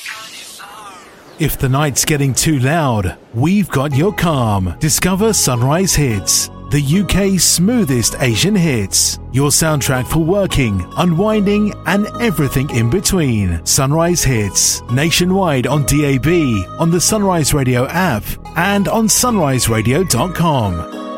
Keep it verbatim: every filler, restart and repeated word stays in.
If the night's getting too loud, we've got your calm. Discover Sunrise Hits, the U K's smoothest Asian hits. Your soundtrack for working, unwinding, and everything in between. Sunrise Hits, nationwide on D A B, on the Sunrise Radio app, and on sunrise radio dot com.